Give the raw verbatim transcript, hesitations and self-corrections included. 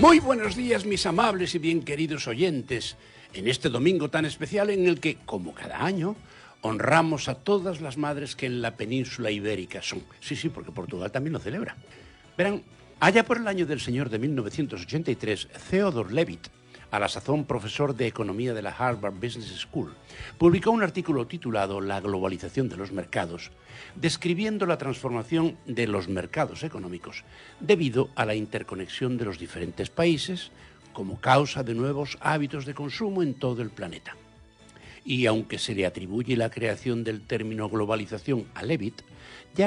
Muy buenos días, mis amables y bien queridos oyentes, en este domingo tan especial en el que, como cada año, honramos a todas las madres que en la península ibérica son. Sí, sí, porque Portugal también lo celebra. Verán, allá por el año del Señor de mil novecientos ochenta y tres, Theodore Levitt, a la sazón profesor de economía de la Harvard Business School, publicó un artículo titulado La globalización de los mercados, describiendo la transformación de los mercados económicos debido a la interconexión de los diferentes países como causa de nuevos hábitos de consumo en todo el planeta. Y aunque se le atribuye la creación del término globalización a Levitt,